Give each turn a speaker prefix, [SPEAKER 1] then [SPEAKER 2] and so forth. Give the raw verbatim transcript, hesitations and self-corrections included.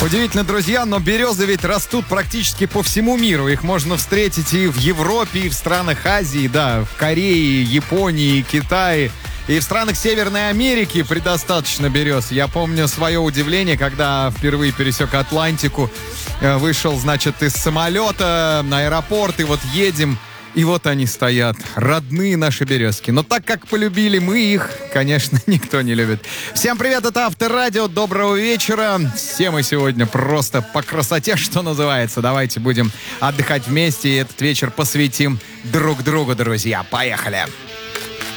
[SPEAKER 1] Удивительно, друзья, но березы ведь растут практически по всему миру. Их можно встретить и в Европе, и в странах Азии, да, в Корее, Японии, Китае. И в странах Северной Америки предостаточно берез. Я помню свое удивление, когда впервые пересек Атлантику, вышел, значит, из самолета на аэропорт, и вот едем, и вот они стоят, родные наши березки. Но так как полюбили мы их, конечно, никто не любит. Всем привет, это Авторадио, доброго вечера. Все мы сегодня просто по красоте, что называется. Давайте будем отдыхать вместе и этот вечер посвятим друг другу, друзья. Поехали!